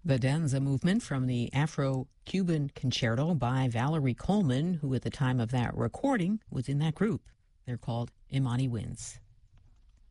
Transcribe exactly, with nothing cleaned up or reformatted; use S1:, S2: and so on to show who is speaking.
S1: The danza movement from the Afro-Cuban Concerto by Valerie Coleman, who at the time of that recording was in that group. They're called Imani Winds.